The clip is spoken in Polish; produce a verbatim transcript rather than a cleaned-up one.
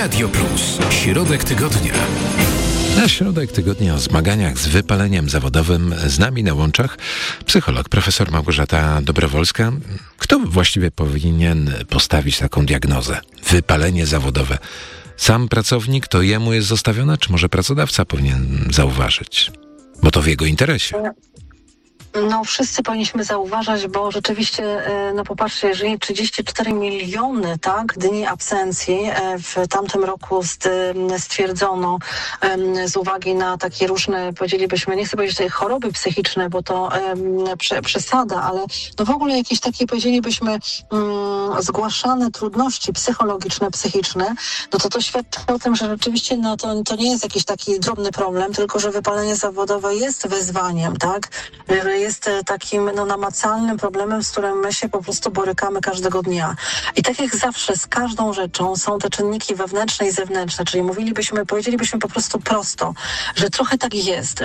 Radio Plus. Środek tygodnia. Na środek tygodnia o zmaganiach z wypaleniem zawodowym z nami na łączach psycholog, profesor Małgorzata Dobrowolska. Kto właściwie powinien postawić taką diagnozę? Wypalenie zawodowe. Sam pracownik, to jemu jest zostawione, czy może pracodawca powinien zauważyć? Bo to w jego interesie. No wszyscy powinniśmy zauważać, bo rzeczywiście, no popatrzcie, jeżeli trzydzieści cztery miliony tak, dni absencji w tamtym roku stwierdzono z uwagi na takie różne, powiedzielibyśmy, nie chcę powiedzieć tutaj choroby psychiczne, bo to przesada, ale no w ogóle jakieś takie, powiedzielibyśmy, zgłaszane trudności psychologiczne, psychiczne, no to to świadczy o tym, że rzeczywiście no to, to nie jest jakiś taki drobny problem, tylko że wypalenie zawodowe jest wyzwaniem, tak, jest takim no, namacalnym problemem, z którym my się po prostu borykamy każdego dnia. I tak jak zawsze z każdą rzeczą są te czynniki wewnętrzne i zewnętrzne, czyli mówilibyśmy, powiedzielibyśmy po prostu prosto, że trochę tak jest,